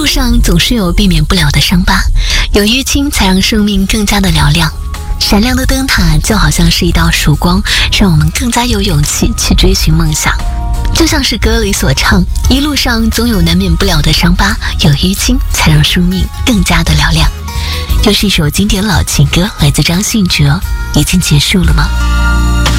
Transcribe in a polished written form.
路上总是有避免不了的伤疤，有淤青才让生命更加的嘹亮。闪亮的灯塔就好像是一道曙光，让我们更加有勇气去追寻梦想。就像是歌里所唱，一路上总有难免不了的伤疤，有淤青才让生命更加的嘹亮。又是一首经典老情歌，来自张信哲。已经结束了吗？